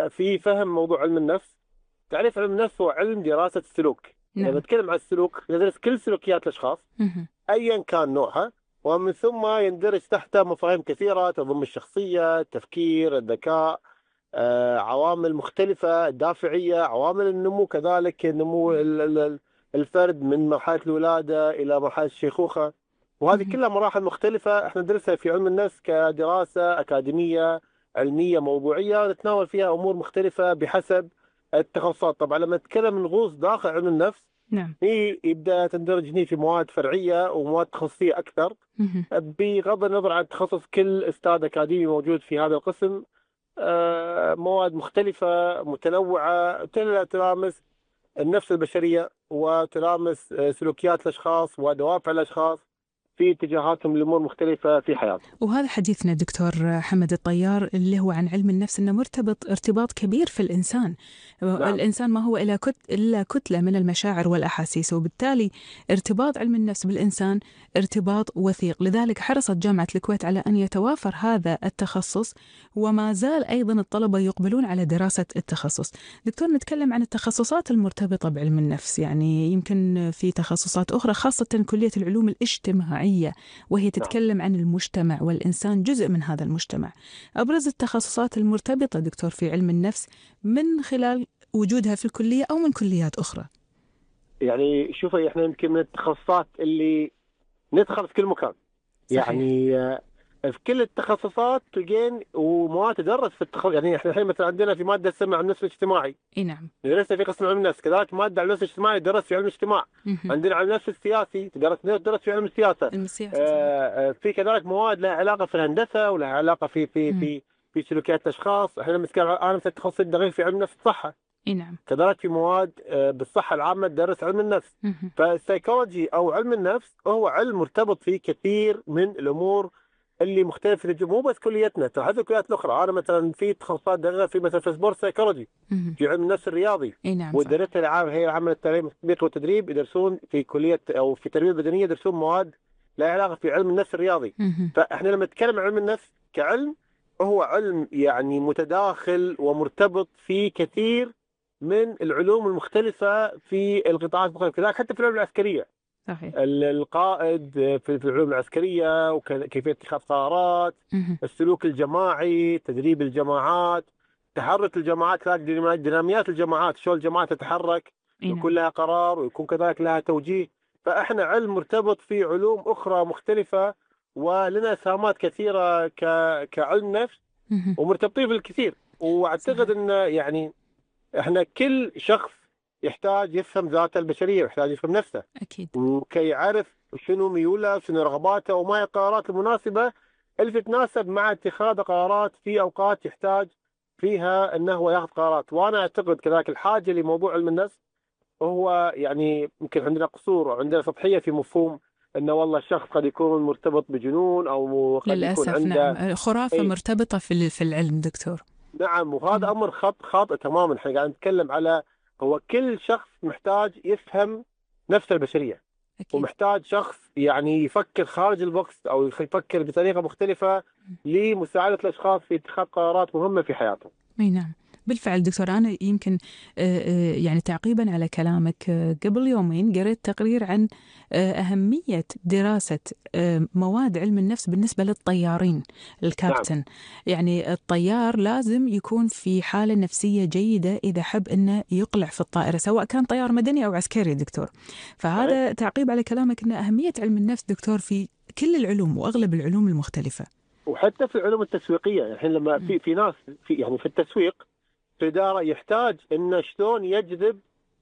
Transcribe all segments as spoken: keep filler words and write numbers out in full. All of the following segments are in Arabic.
في فهم موضوع علم النفس. تعريف علم النفس هو علم دراسة السلوك. إذا نعم. بتكلم عن السلوك ندرس كل سلوكيات الأشخاص مهم. أيا كان نوعها، ومن ثم يندرج تحتها مفاهيم كثيرة تضم الشخصية، التفكير، الذكاء، آه، عوامل مختلفة، الدافعية، عوامل النمو، كذلك نمو ال- ال- الفرد من مرحلة الولادة إلى مرحلة الشيخوخة. وهذه مهم. كلها مراحل مختلفة احنا ندرسها في علم النفس كدراسة أكاديمية علمية موضوعية، نتناول فيها أمور مختلفة بحسب التخصصات. طبعا لما نتكلم نغوص داخل علم النفس، نعم. هي يبدأ تندرج هني في مواد فرعية ومواد تخصصية أكثر، مهم. بغض النظر عن تخصص كل أستاذ أكاديمي موجود في هذا القسم. آه، مواد مختلفة متنوعة تلامس النفس البشرية وتلامس آه، سلوكيات الأشخاص ودوافع الأشخاص في اتجاهاتهم لأمور مختلفة في حياتهم. وهذا حديثنا دكتور حمد الطيار اللي هو عن علم النفس، انه مرتبط ارتباط كبير في الانسان. نعم. الانسان ما هو الا كت الا كتله من المشاعر والاحاسيس، وبالتالي ارتباط علم النفس بالانسان ارتباط وثيق. لذلك حرصت جامعه الكويت على ان يتوافر هذا التخصص، وما زال ايضا الطلبه يقبلون على دراسه التخصص. دكتور، نتكلم عن التخصصات المرتبطه بعلم النفس، يعني يمكن في تخصصات اخرى خاصه كليه العلوم الاجتماعيه، وهي نعم. تتكلم عن المجتمع والإنسان جزء من هذا المجتمع. أبرز التخصصات المرتبطة دكتور في علم النفس من خلال وجودها في الكلية أو من كليات أخرى. يعني شوفي احنا يمكن من التخصصات اللي ندخل في كل مكان. صحيح. يعني آه، في كل التخصصات تلقين ومواد تدرس في التخصص. يعني احنا الحين مثلا عندنا في ماده تسمى عن النفس الاجتماعي اي نعم. ندرسها في قسم علم النفس، كذلك ماده علم النفس الاجتماعي تدرس في علم الاجتماع. مهم. عندنا علم النفس السياسي تدرس تدرس في علم السياسه. علم السياسة صحيح. آه، آه، في كذلك مواد لها علاقه في الهندسه ولها علاقه في في مم. في في سلوكيات الاشخاص. احنا نتكلم انا مثلا تخصصي الدقيق في علم النفس الصحه، اي نعم. كذلك في مواد آه، بالصحه العامه تدرس علم النفس. مهم. فالسيكولوجي او علم النفس هو علم مرتبط فيه كثير من الامور اللي مختلفه في الج- مو بس كليتنا، ترى حتى الكليات الاخرى. انا مثلا في تخصصات دقيقه في مثلا في سبورت سايكولوجي، مهم. في علم النفس الرياضي، اي نعم صحيح. ودرست العام هي العامه للتعليم التطبيق والتدريب يدرسون في كليه او في التربيه البدنيه يدرسون مواد لها علاقه في علم النفس الرياضي. مهم. فاحنا لما نتكلم عن علم النفس كعلم، هو علم يعني متداخل ومرتبط في كثير من العلوم المختلفة في القطاعات المختلفة، كذلك حتى في العلوم العسكرية. صحيح. ال- القائد في في العلوم العسكرية وكيفية اتخاذ قرارات، مهم. السلوك الجماعي، تدريب الجماعات، تحرك الجماعات، كذلك دينامي- ديناميات الجماعات، شلون الجماعات تتحرك اي ويكون نعم. لها قرار ويكون كذلك لها توجيه. فاحنا علم مرتبط في علوم أخرى مختلفة ولنا إسهامات كثيرة ك... كعلم نفس مهم. ومرتبطين بالكثير. واعتقد صحيح. ان يعني احنا كل شخص يحتاج يفهم ذاته البشريه ويحتاج يفهم نفسه أكيد. وكي يعرف شنو ميوله شنو رغباته وما هي القرارات المناسبه اللي تتناسب مع اتخاذ قرارات في اوقات يحتاج فيها انه هو ياخذ قرارات. وانا اعتقد كذلك الحاجه لموضوع علم النفس هو يعني يمكن عندنا قصور وعندنا سطحيه في مفهوم انه والله الشخص قد يكون مرتبط بجنون او قد يكون للأسف عنده نعم، خرافة اي. مرتبطة في ال- في العلم دكتور. نعم، وهذا مم. امر خط خاطئ تماما. احنا قاعد نتكلم على هو كل شخص محتاج يفهم نفسه البشريه، أكيد. ومحتاج شخص يعني يفكر خارج البوكس او يفكر بطريقه مختلفه لمساعده الاشخاص في اتخاذ قرارات مهمه في حياتهم. اي نعم. بالفعل دكتور، أنا يمكن آه، آه، يعني تعقيبا على كلامك، آه، قبل يومين قريت تقرير عن آه، أهمية دراسة آه، مواد علم النفس بالنسبة للطيارين، نعم. الكابتن. يعني الطيار لازم يكون في حالة نفسية جيدة إذا حب أنه يقلع في الطائرة، سواء كان طيار مدني أو عسكري دكتور. صحيح. فهذا تعقيب على كلامك أن أهمية علم النفس دكتور في كل العلوم وأغلب العلوم المختلفة. وحتى في العلوم التسويقيه، يعني الحين لما مم. في في ناس في يعني في التسويق في الاداره يحتاج انه شلون يجذب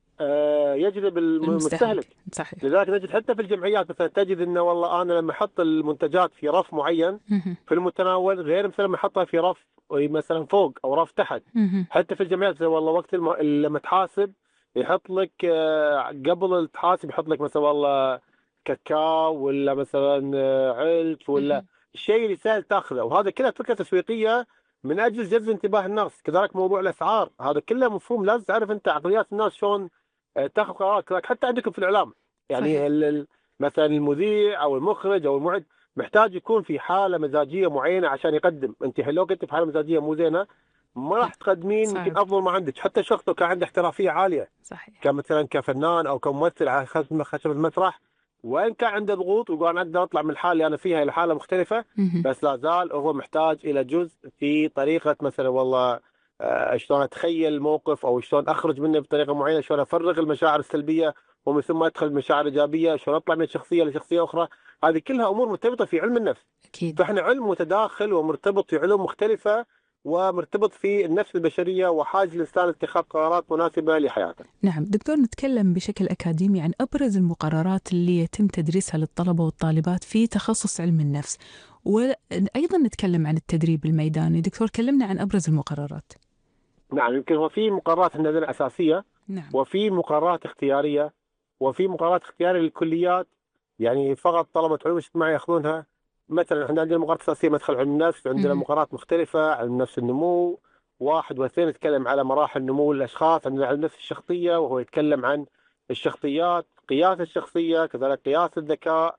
آه، يجذب المستهلك المستهلك. صحيح. لذلك نجد حتى في الجمعيات مثلا تجد انه والله انا لما احط المنتجات في رف معين مهم. في المتناول غير مثلا لما احطها في رف مثلا فوق او رف تحت. مهم. حتى في الجمعيات والله وقت الم... لما تحاسب يحط لك آه، قبل التحاسب يحط لك مثلا والله كاكاو ولا مثلا آه، علف ولا مهم. الشيء اللي سهل تاخذه. وهذا كلها فكره تسويقيه من اجل جذب انتباه الناس. كذلك موضوع الاسعار هذا كله مفهوم لازم تعرف انت عقليات الناس شلون آه، تاخذ قرارات. كذلك حتى عندكم في الاعلام يعني صحيح. ال- ال- مثلا المذيع او المخرج او المعد محتاج يكون في حاله مزاجيه معينه عشان يقدم. انت لو كنت في حاله مزاجيه مو زينه ما راح تقدمين يمكن صعب. افضل ما عندك. حتى شخص لو كان عنده احترافيه عاليه صحيح. كمثلا كفنان او كممثل على خشبه خشبة المسرح، وان كان عنده ضغوط ويقول انا اقدر اطلع من الحاله اللي انا فيها الى حاله مختلفه، مهم. بس لا زال هو محتاج الى جزء في طريقه مثلا والله آه، شلون اتخيل الموقف او شلون اخرج منه بطريقه معينه، شلون افرغ المشاعر السلبيه ومن ثم ادخل المشاعر الايجابيه، شلون اطلع من شخصيه لشخصيه اخرى. هذه كلها امور مرتبطه في علم النفس. أكيد. فاحنا علم متداخل ومرتبط في علوم مختلفه، ومرتبط في النفس البشريه وحاجه الانسان لاتخاذ قرارات مناسبه لحياته. نعم دكتور، نتكلم بشكل أكاديمي عن أبرز المقررات اللي يتم تدريسها للطلبة والطالبات في تخصص علم النفس، وأيضا نتكلم عن التدريب الميداني. دكتور كلمنا عن أبرز المقررات. نعم، يمكن هو في مقررات عندنا اساسيه، نعم. وفي مقررات اختياريه، وفي مقررات اختياريه للكليات يعني فقط طلبه علوم اجتماعيه ياخذونها. مثلا احنا عندنا مقررات اساسيه مدخل علم النفس، عندنا مهم. مقررات مختلفه، علم نفس النمو واحد واثنين نتكلم على مراحل نمو الاشخاص، عندنا علم نفس الشخصيه وهو يتكلم عن الشخصيات، قياس الشخصيه، كذلك قياس الذكاء.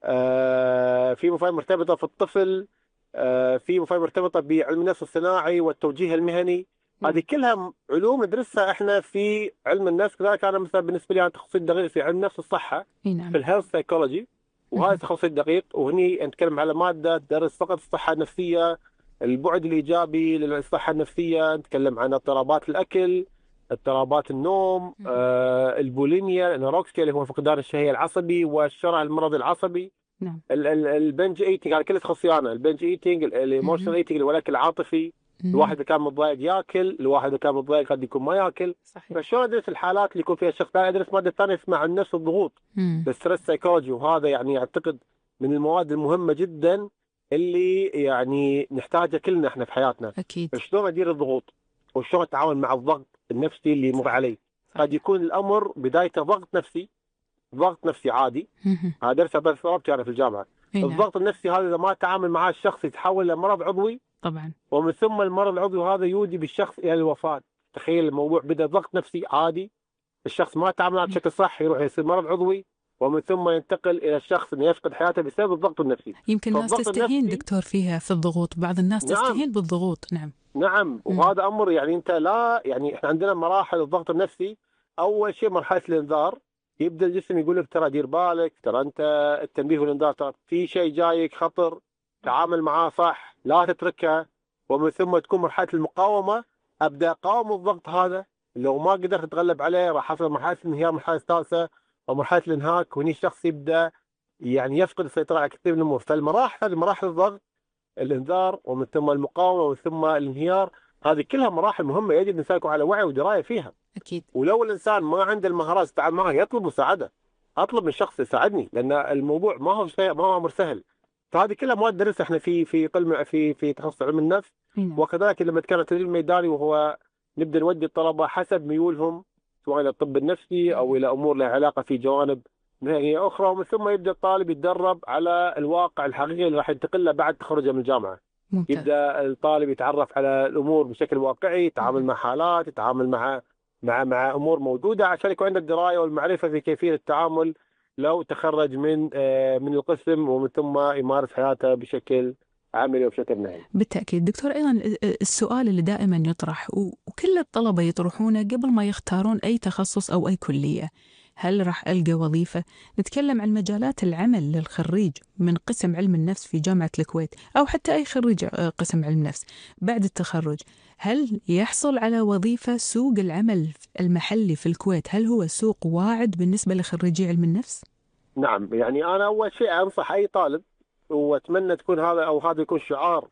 آه، في مفاهيم مرتبطه في الطفل، آه، في مفاهيم مرتبطه بعلم النفس الصناعي والتوجيه المهني. هذه نعم. كلها علوم ندرسها احنا في علم النفس. كذلك انا مثلا بالنسبه لي انا تخصصي الدقيق في علم نفس الصحه، اي في نعم. الهيلث سايكولوجي، وهذا مهم. تخصصي الدقيق. وهني نتكلم على ماده تدرس فقط الصحه النفسيه، البعد الايجابي للصحه النفسيه، نتكلم عن اضطرابات الاكل، اضطرابات النوم، مهم. آه، البوليميا، الانوركسيا اللي هو فقدان الشهيه العصبي، والشرع المرضي العصبي، نعم. ال- ال- البنج ايتنج. على كل تخصصي انا البنج ايتنج، الايموشنال مهم. ايتنج الولاك العاطفي. الواحد مهم. اذا كان متضايق ياكل، الواحد اذا كان متضايق قد يكون ما ياكل. صحيح. فشلون ادرس الحالات اللي يكون فيها الشخص؟ لا، ادرس ماده ثانيه اسمها عن نفس الضغوط، مم. الستريس سايكولوجي، وهذا يعني اعتقد من المواد المهمه جدا اللي يعني نحتاجها كلنا احنا في حياتنا. أكيد. شلون ادير الضغوط، وشلون اتعامل مع الضغط النفسي اللي يمر صحيح. علي. قد صحيح. يكون الامر بدايته ضغط نفسي، ضغط نفسي عادي، مهم. هذا درسه بس ضربتي انا في الجامعه. اي نعم. الضغط النفسي هذا اذا ما تعامل معاه الشخص يتحول الى مرض عضوي، طبعا. ومن ثم المرض العضوي هذا يودي بالشخص الى الوفاه. تخيل الموضوع، بدا ضغط نفسي عادي، الشخص ما تعامل معه بشكل صح، يروح يصير مرض عضوي، ومن ثم ينتقل الى الشخص انه يفقد حياته بسبب الضغط النفسي. يمكن الناس فالضغط تستهين النفسي، دكتور فيها في الضغوط، بعض الناس نعم تستهين بالضغوط. نعم. نعم، مم. وهذا امر يعني انت لا يعني احنا عندنا مراحل الضغط النفسي. اول شيء مرحله الانذار، يبدا الجسم يقول لك ترى دير بالك، ترى انت التنبيه والانذار، ترى في شيء جايك خطر، تعامل معاه صح، لا تتركه. ومن ثم تكون مرحله المقاومه، ابدا اقاوم الضغط هذا، لو ما قدرت اتغلب عليه راح اصل مرحله الانهيار، المرحله الثالثه ومرحله الانهاك، وهني الشخص يبدا يعني يفقد السيطره على كثير من الامور. فالمراحل هذه مراحل الضغط، الانذار ومن ثم المقاومه ومن ثم الانهيار، هذه كلها مراحل مهمه يجب الانسان يكون على وعي ودرايه فيها. أكيد. ولو الانسان ما عنده المهارات يتعامل معها يطلب مساعده، اطلب من شخص يساعدني، لان الموضوع ما هو شيء، ما هو امر سهل. فهذه كلها مواد ندرسها احنا في في قلم في في تخصص علم النفس. اي نعم. وكذلك لما كان التدريب الميداني، وهو نبدا نودي الطلبه حسب ميولهم، سواء الى الطب النفسي او الى امور لها علاقه في جوانب مهنيه اخرى، ومن ثم يبدا الطالب يتدرب على الواقع الحقيقي اللي راح ينتقل له بعد تخرجه من الجامعه. ممتاز. يبدا الطالب يتعرف على الامور بشكل واقعي، يتعامل مع حالات، يتعامل مع مع مع امور موجوده، عشان يكون عنده الدرايه والمعرفه في كيفيه التعامل لو تخرج من آه، من القسم، ومن ثم يمارس حياته بشكل عملي وبشكل مهني. بالتأكيد دكتور. أيضا السؤال اللي دائما يطرح وكل الطلبة يطرحونه قبل ما يختارون أي تخصص أو أي كلية: هل راح ألقى وظيفة؟ نتكلم عن مجالات العمل للخريج من قسم علم النفس في جامعة الكويت، أو حتى أي خريج قسم علم نفس بعد التخرج. هل يحصل على وظيفة؟ سوق العمل المحلي في الكويت هل هو سوق واعد بالنسبة لخريجي علم النفس؟ نعم، يعني انا اول شيء انصح اي طالب، واتمنى تكون هذا او هذا يكون شعار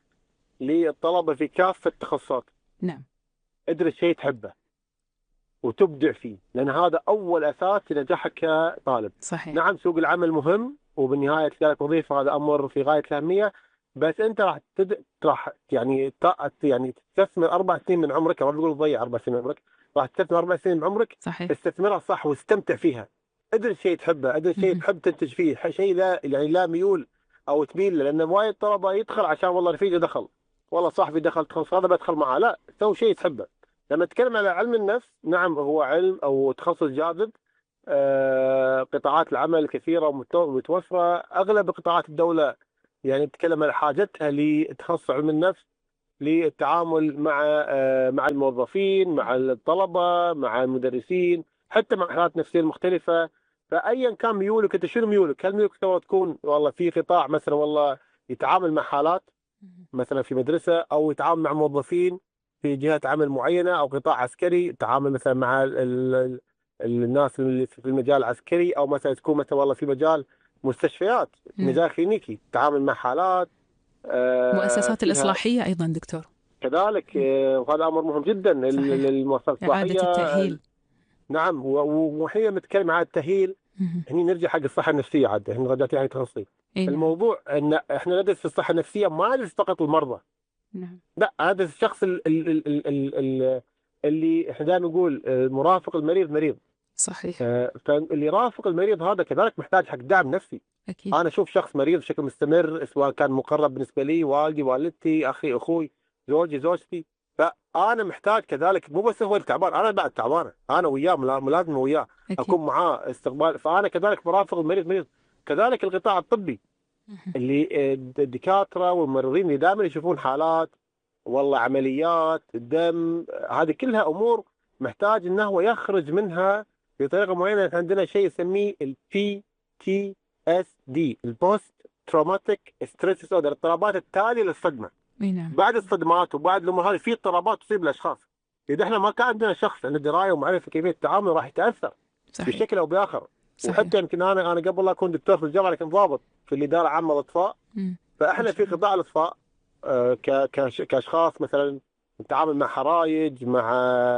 للطلبه في كافه التخصصات: نعم. ادرس شيء تحبه وتبدع فيه، لان هذا اول اساس لنجاحك كطالب. صحيح. نعم، سوق العمل مهم، وبالنهايه لك وظيفه، هذا امر في غايه الاهميه، بس انت راح تد... راح يعني ت... يعني تستثمر اربع سنين من عمرك، ما بقول تضيع اربع سنين من عمرك، راح تستثمر اربع سنين من عمرك، صحيح. استثمرها صح واستمتع فيها. ادرس شيء تحبه، ادرس شيء مهم. تحب تنتج فيه، شيء لا يعني لا ميول او تميل له. لان وايد طلبه يدخل عشان والله رفيقه دخل، والله صاحبي دخل تخصص هذا بدخل معاه. لا، سوي شيء تحبه. لما نتكلم على علم النفس، نعم هو علم او تخصص جاذب، آه، قطاعات العمل كثيره ومتوفره، اغلب قطاعات الدوله يعني بتتكلم على حاجتها لتخصص علم النفس. للتعامل مع آه، مع الموظفين، مع الطلبة، مع المدرسين، حتى مع حالات نفسية مختلفة. فأيا كان ميولك أنت، شنو ميولك؟ هل ميولك تبغى تكون والله في قطاع مثلا والله يتعامل مع حالات مثلا في مدرسة، أو يتعامل مع موظفين في جهة عمل معينة، أو قطاع عسكري يتعامل مثلا مع ال ال الناس اللي في المجال العسكري، أو مثلا تكون مثلا والله في مجال مستشفيات، نعم. مجال كلينيكي تتعامل مع حالات آه، مؤسسات فيها الإصلاحية أيضا دكتور. كذلك. آه، وهذا امر مهم جدا لل- صحيح. للمؤسسات إعادة الاصلاحيه. التأهيل. نعم، و- وحين نتكلم عن التاهيل، مهم. هني نرجع حق الصحه النفسيه عاد، هنا رجعت يعني تخصصي. أي نعم. الموضوع ان احنا ندرس في الصحه النفسيه، ما ندرس فقط المرضى، نعم. لا، هذا الشخص ال- ال- ال- ال- ال- ال- اللي احنا دائما نقول آه، مرافق المريض مريض. صحيح. آه، فاللي يرافق المريض هذا كذلك محتاج حق دعم نفسي. أكيد. انا اشوف شخص مريض بشكل مستمر، سواء كان مقرب بالنسبه لي، والدي، والدتي، اخي، اخوي، زوجي، زوجتي، فانا محتاج كذلك، مو بس هو تعبان، انا بعد تعبانه، انا وياه، ملا- ملازم وياه، أكيد. اكون معاه استقبال. فانا كذلك مرافق المريض مريض. كذلك القطاع الطبي، مهم. اللي آه، الدكاتره والممرضين اللي دائما يشوفون حالات، والله عمليات الدم، هذه كلها امور محتاج انه هو يخرج منها بطريقه معينه. عندنا شيء يسميه البي تي اس دي، البوست تروماتيك ستريس ديسوردر، الاضطرابات التاليه للصدمه. أي نعم. بعد الصدمات وبعد الامور هذه في اضطرابات تصيب الاشخاص. اذا احنا ما كان عندنا شخص عنده درايه ومعرفه كيفيه التعامل، راح يتاثر صحيح. بشكل او باخر. صحيح. وحتى يمكن انا انا قبل لا اكون دكتور في الجامعه كنت ضابط في الاداره العامه للاطفاء. مم. ما فاحنا شاء في الله. قطاع الاطفاء آه، ك- كش- كاشخاص مثلا نتعامل مع حرايج، مع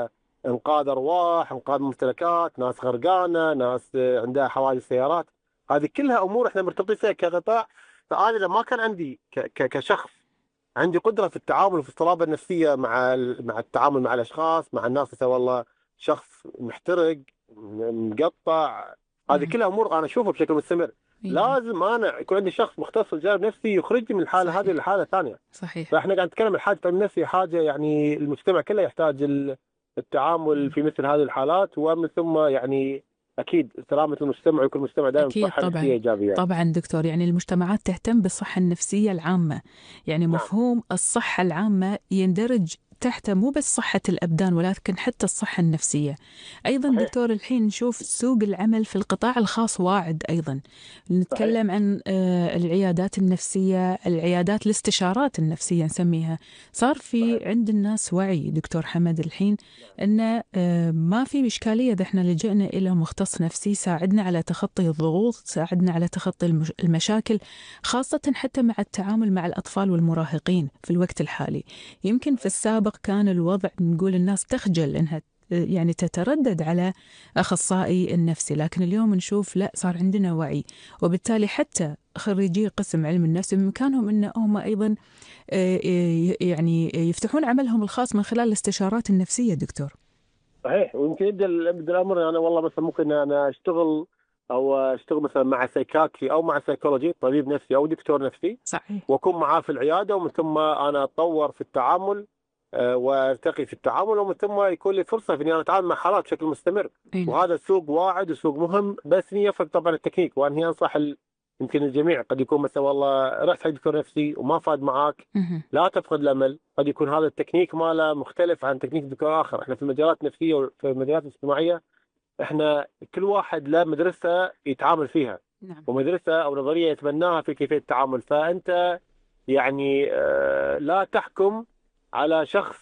انقاذ ارواح، انقاذ ممتلكات، ناس غرقانه، ناس آه، عندها حوادث سيارات. هذه كلها امور احنا مرتبطين فيها كقطاع. فانا اذا ما كان عندي ك- ك- كشخص عندي قدره في التعامل وفي الصلابه النفسيه مع ال- مع التعامل مع الاشخاص، مع الناس، مثلا والله شخص محترق، م- مقطع، هذه نعم. كلها امور انا اشوفها بشكل مستمر. أي نعم. لازم انا يكون عندي شخص مختص في الجانب النفسي يخرجني من الحاله هذه صحيح. للحاله الثانيه. صحيح. فاحنا قاعد نتكلم عن حاجه النفسي، حاجه يعني المجتمع كله يحتاج ال- التعامل مم. في مثل هذه الحالات، ومن ثم يعني اكيد سلامه المجتمع، ويكون المجتمع دائما أكيد بصحه نفسيه طبعا. ايجابيه. طبعا دكتور، يعني المجتمعات تهتم بالصحة النفسية العامة، يعني نعم. مفهوم الصحة العامة يندرج تحت مو بس صحة الأبدان ولكن حتى الصحة النفسية أيضا صحيح. دكتور. الحين نشوف سوق العمل في القطاع الخاص واعد أيضا. صحيح. نتكلم عن آه، العيادات النفسية، العيادات الاستشارات النفسية نسميها. صار صحيح. في عند الناس وعي دكتور حمد الحين أن آه، ما في إشكالية إذا إحنا لجأنا إلى مختص نفسي يساعدنا على تخطي الضغوط، يساعدنا على تخطي المش- المشاكل، خاصة حتى مع التعامل مع الأطفال والمراهقين في الوقت الحالي. يمكن في السابق كان الوضع نقول الناس تخجل إنها يعني تتردد على أخصائي النفسي، لكن اليوم نشوف لا، صار عندنا وعي، وبالتالي حتى خريجي قسم علم النفس بإمكانهم أن هم أيضا آه، آه، يعني يفتحون عملهم الخاص من خلال الاستشارات النفسية دكتور. صحيح. ويمكن يبدا ال- يبدا الامر، انا والله مثلا ممكن انا اشتغل او اشتغل مثلا مع سيكاتري او مع سيكولوجي، طبيب نفسي او دكتور نفسي، صحيح. واكون معاه في العياده، ومن ثم انا اتطور في التعامل آه، وارتقي في التعامل، ومن ثم يكون لي فرصه في اني انا اتعامل مع حالات بشكل مستمر. أي نعم. وهذا سوق واعد وسوق مهم، بس هي يفرق طبعا التكنيك. وانا هي انصح ال... يمكن الجميع قد يكون مثلا والله رحت حق دكتور نفسي وما فاد معاك، مهم. لا تفقد الامل. قد يكون هذا التكنيك ماله مختلف عن تكنيك دكتور اخر. احنا في المجالات النفسيه وفي المجالات الاجتماعيه، احنا كل واحد له مدرسه يتعامل فيها، نعم. ومدرسه او نظريه يتبناها في كيفيه التعامل. فانت يعني آه، لا تحكم على شخص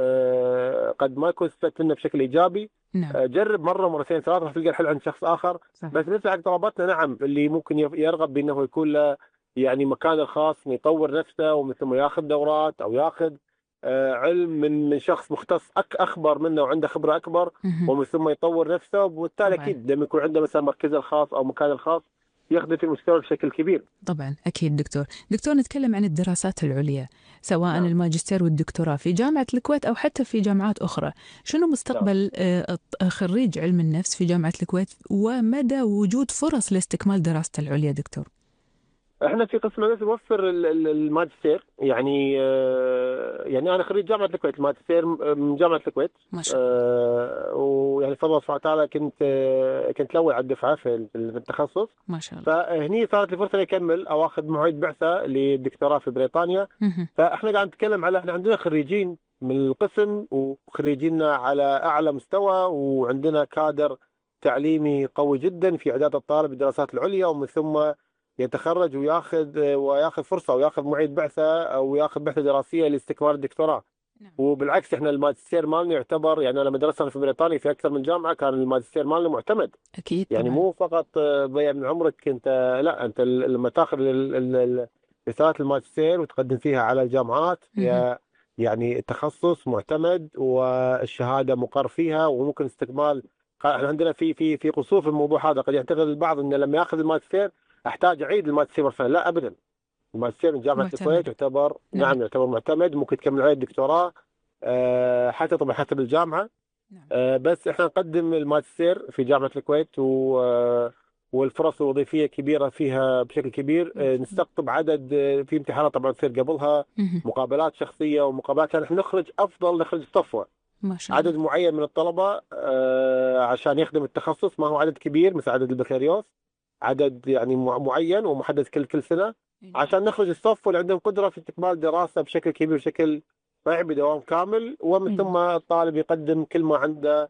آه، قد ما يكون استفدت منه بشكل ايجابي. نعم. آه، جرب مره مرتين ثلاثه راح تلقى الحل عند شخص اخر. صحيح. بس مثل حق طلباتنا، نعم، اللي ممكن يف- يرغب بانه يكون له يعني مكان الخاص، انه يطور نفسه، ومن ثم ياخذ دورات او ياخذ آه، علم من من شخص مختص أك اخبر منه وعنده خبره اكبر، مهم. ومن ثم يطور نفسه. وبالتالي طبعا. اكيد لما يكون عنده مثلا مركزه الخاص او مكانه الخاص، يخدم في المجتمع بشكل كبير. طبعا أكيد دكتور. دكتور، نتكلم عن الدراسات العليا سواء نعم. الماجستير والدكتوراه في جامعة الكويت أو حتى في جامعات أخرى. شنو نعم. مستقبل آه، خريج علم النفس في جامعة الكويت، ومدى وجود فرص لاستكمال دراسته العليا دكتور؟ احنا في قسم الهندسه نوفر ال- ال- الماجستير، يعني آه، يعني انا خريج جامعه الكويت، الماجستير من جامعه الكويت. ما شاء الله. آه، ويعني فضل الله سبحانه وتعالى كنت آه، كنت الاول على الدفعه في في التخصص. ما شاء الله. فهني صارت لي فرصه اني اكمل او اخذ موعد بعثه للدكتوراه في بريطانيا. مهم. فاحنا قاعد نتكلم على احنا عندنا خريجين من القسم وخريجينا على اعلى مستوى، وعندنا كادر تعليمي قوي جدا في اعداد الطالب الدراسات العليا، ومن ثم يتخرج وياخذ وياخذ فرصه وياخذ معيد بعثه او ياخذ بعثه دراسيه لاستكمال الدكتورار. نعم. وبالعكس احنا الماجستير مالنا يعتبر، يعني أنا لما درست أنا في بريطانيا في اكثر من جامعه كان الماجستير مالنا معتمد. أكيد يعني طبعا. مو فقط آه، ضيع من عمرك انت، لا انت ال- لما تاخذ ال- ال- ال- رساله الماجستير وتقدم فيها على الجامعات، مهم. هي يعني تخصص معتمد والشهاده مقر فيها وممكن استكمال. احنا عندنا في في في قصور في الموضوع هذا. قد يعتقد البعض ان لما ياخذ الماجستير احتاج اعيد الماجستير مره ثانيه، لا ابدا. الماجستير من جامعه الكويت معتمد. يعتبر، نعم. نعم يعتبر معتمد، ممكن تكمل عليه الدكتوراه آه، حتى طبعا حسب الجامعه. نعم. آه، بس احنا نقدم الماجستير في جامعة الكويت و آه، والفرص الوظيفية كبيرة فيها بشكل كبير. ما آه، شاء الله. نستقطب عدد، آه، في امتحانات طبعا تصير قبلها، مهم. مقابلات شخصية ومقابلات، يعني احنا نخرج أفضل، نخرج صفوة ما شاء عدد الله. معين من الطلبة آه، عشان يخدم التخصص. ما هو عدد كبير مثل عدد البكالوريوس، عدد يعني مع- معين ومحدد كل كل سنة، إيه نعم. عشان نخرج الصف واللي عندهم قدرة في استكمال دراسة بشكل كبير، بشكل صحيح بدوام كامل، ومن إيه ثم نعم. الطالب يقدم كل ما عنده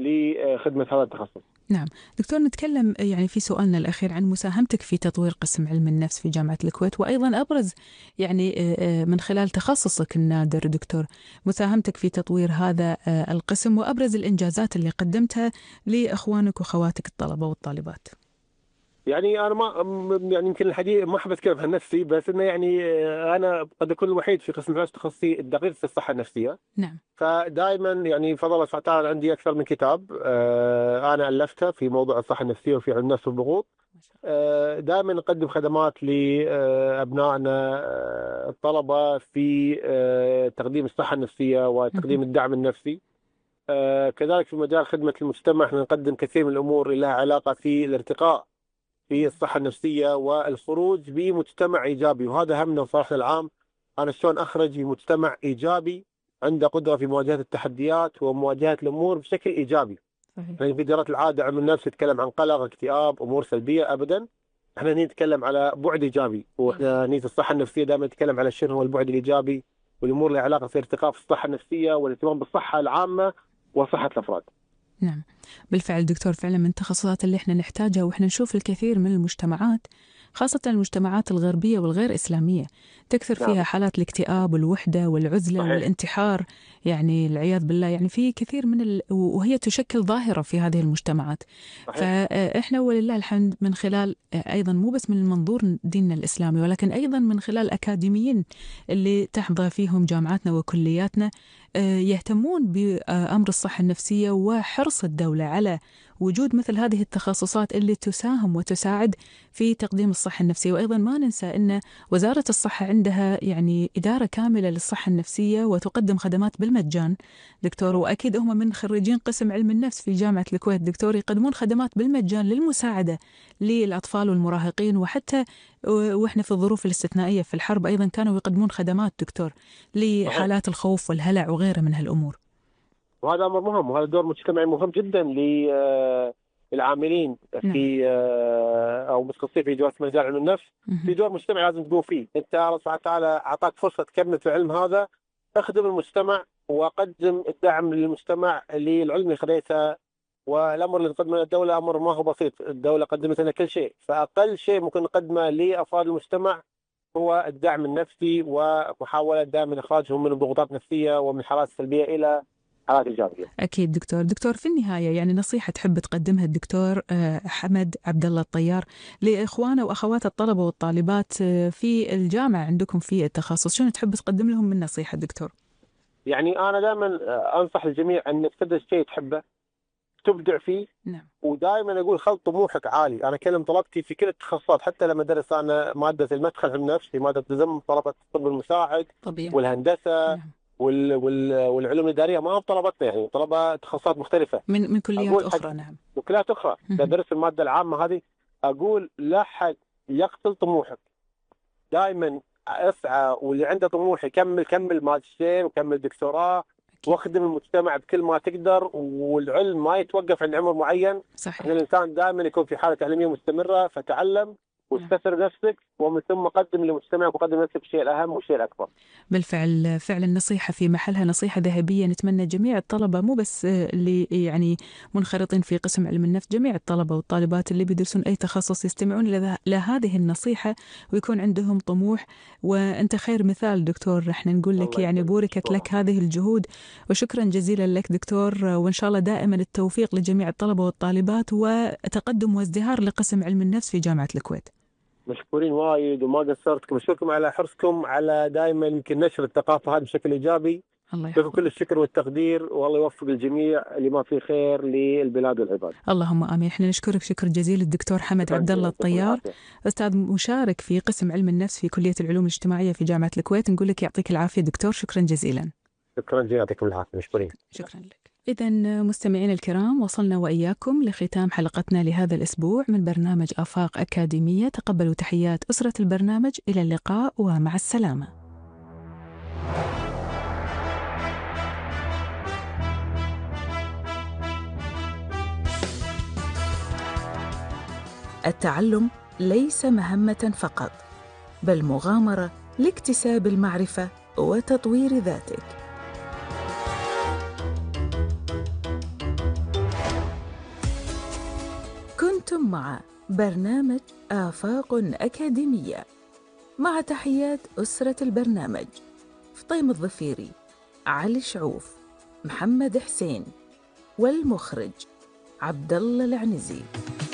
لخدمة هذا التخصص. نعم. دكتور، نتكلم يعني في سؤالنا الأخير عن مساهمتك في تطوير قسم علم النفس في جامعة الكويت، وأيضا أبرز يعني آه، آه، من خلال تخصصك النادر دكتور مساهمتك في تطوير هذا آه، القسم، وأبرز الإنجازات اللي قدمتها لإخوانك وأخواتك الطلبة والطالبات. يعني انا ما م- يعني يمكن الحديث ما احب اتكلم عن نفسي، بس انه يعني آه، انا قد اكون الوحيد في قسم العلاج التخصصي الدقيق في الصحه النفسيه. نعم. فدائما يعني فضل الله سبحانه وتعالى عندي اكثر من كتاب آه، انا الفته في موضوع الصحه النفسيه وفي علم النفس والضغوط. ما شاء الله. دائما نقدم خدمات لابنائنا الطلبه في آه، تقديم الصحه النفسيه مهم. وتقديم الدعم النفسي. آه، كذلك في مجال خدمه المجتمع احنا نقدم كثير من الامور اللي لها علاقه في الارتقاء في الصحة النفسية والخروج بمجتمع إيجابي، وهذا همنا وصالحنا العام. أنا شلون أخرج بمجتمع إيجابي عنده قدرة في مواجهة التحديات ومواجهة الأمور بشكل إيجابي. صحيح. يعني في دراسة العادة علم النفس يتكلم عن قلق، اكتئاب، أمور سلبية، أبدا. احنا هني نتكلم على بعد إيجابي، واحنا هني في الصحة النفسية دائما نتكلم على شنو هو البعد الإيجابي والأمور اللي علاقة في ارتقاء في الصحة النفسية والاهتمام بالصحة العامة وصحة الأفراد. نعم. بالفعل دكتور، فعلا من التخصصات اللي احنا نحتاجها، واحنا نشوف الكثير من المجتمعات خاصة المجتمعات الغربية والغير إسلامية تكثر فيها نعم حالات الاكتئاب والوحدة والعزلة صحيح والانتحار، يعني العياذ بالله، يعني في كثير من ال... وهي تشكل ظاهرة في هذه المجتمعات. صحيح فإحنا ولله الحمد من خلال أيضا مو بس من منظور ديننا الإسلامي، ولكن أيضا من خلال الأكاديميين اللي تحظى فيهم جامعاتنا وكلياتنا يهتمون بأمر الصحة النفسية، وحرص الدولة على وجود مثل هذه التخصصات اللي تساهم وتساعد في تقديم الصحة النفسية. وأيضا ما ننسى أن وزارة الصحة عندها يعني إدارة كاملة للصحة النفسية وتقدم خدمات بالمجان دكتور، وأكيد هم من خريجين قسم علم النفس في جامعة الكويت دكتور يقدمون خدمات بالمجان للمساعدة للأطفال والمراهقين، وحتى وإحنا في الظروف الاستثنائية في الحرب أيضا كانوا يقدمون خدمات دكتور صحيح. لحالات الخوف والهلع وغيره من هالأمور. وهذا امر مهم، وهذا دور مجتمعي مهم جدا للعاملين نعم. في او متخصصين في دراسه مجال علم النفس. في دور مجتمعي لازم تقوم فيه. انت الله سبحانه وتعالى اعطاك فرصه تكمل في العلم هذا، اخدم المجتمع وقدم الدعم للمجتمع للعلم اللي خذيته. والامر اللي تقدمه الدوله امر ما هو بسيط، الدوله قدمت لنا كل شيء، فاقل شيء ممكن نقدمه لافراد المجتمع هو الدعم النفسي ومحاوله دائما اخراجهم من الضغوطات النفسيه ومن الحالات السلبيه الى حالات ايجابيه. أكيد دكتور. دكتور في النهاية يعني نصيحة تحب تقدمها الدكتور حمد عبد الله الطيار لإخوانه وأخوات الطلبة والطالبات في الجامعة عندكم في التخصص، شنو تحب تقدم لهم من نصيحة دكتور؟ يعني أنا دائما أنصح الجميع أنك تدرس شيء تحبه تبدع فيه. نعم. ودائما أقول خل طموحك عالي. أنا أكلم طلبتي في كل التخصصات، حتى لما درس أنا مادة المدخل علم النفس، في مادة تضم طلبة الطب المساعد طبيعي. والهندسة نعم. وال... وال... والعلوم الإدارية، ما هم طلبتنا يعني طلبة تخصصات مختلفة من من كليات أقول أخرى. حق... نعم. وكليات أخرى. درس المادة العامة هذه، أقول لا حد يقتل طموحك. دائما اسعى، واللي عنده طموح يكمل كمل ماجستير وكمل دكتوراه، أكيد. واخدم المجتمع بكل ما تقدر، والعلم ما يتوقف عند عمر معين. احنا صحيح. الانسان دائما يكون في حاله تعليميه مستمره، فتعلم واستثر نفسك، ومن ثم قدم لمجتمعك وقدم نفسك الشيء الاهم والشيء الاكبر. بالفعل فعلا نصيحة في محلها، نصيحة ذهبية. نتمنى جميع الطلبة، مو بس اللي يعني منخرطين في قسم علم النفس، جميع الطلبة والطالبات اللي بيدرسون أي تخصص يستمعون لذا- لهذه النصيحة ويكون عندهم طموح. وأنت خير مثال دكتور، احنا نقول لك الله يعني يسلمك. بوركت لك هذه الجهود، وشكرا جزيلا لك دكتور، وإن شاء الله دائما التوفيق لجميع الطلبة والطالبات وتقدم وازدهار لقسم علم النفس في جامعة الكويت. مشكورين وايد وما قصرتكم، مشكوركم على حرصكم على دائما يمكن نشر الثقافه هذه بشكل ايجابي. الله لكم يحفظك. كل الشكر والتقدير، والله يوفق الجميع لما فيه خير للبلاد والعباد. اللهم امين. احنا نشكرك شكر جزيل الدكتور حمد شكراً عبد الله جزيلاً، يعطيكم الطيار، العافية. استاذ مشارك في قسم علم النفس في كليه العلوم الاجتماعيه في جامعه الكويت. نقول لك يعطيك العافيه دكتور، شكرا جزيلا. شكرا جزيلا، يعطيكم العافيه، مشكورين. شكرا لك. إذا مستمعين الكرام، وصلنا وإياكم لختام حلقتنا لهذا الأسبوع من برنامج آفاق أكاديمية. تقبلوا تحيات أسرة البرنامج، إلى اللقاء ومع السلامة. التعلم ليس مهمة فقط، بل مغامرة لاكتساب المعرفة وتطوير ذاتك. كنتم مع برنامج آفاق أكاديمية، مع تحيات أسرة البرنامج: فطيم الظفيري، علي شعوف، محمد حسين، والمخرج عبد الله العنزي.